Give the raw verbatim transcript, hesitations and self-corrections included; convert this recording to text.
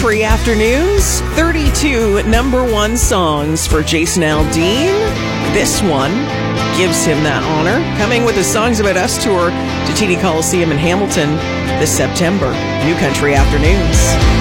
Country Afternoons, thirty-two number one songs for Jason Aldean. This one gives him that honor, coming with the Songs About Us tour to T D Coliseum in Hamilton this September. New Country Afternoons.